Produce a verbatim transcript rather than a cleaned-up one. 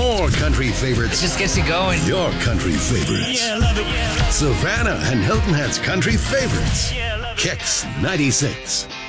More country favorites. It just gets you going. Your country favorites. Yeah, love it. Savannah and Hilton Head's country favorites. Kicks ninety-six.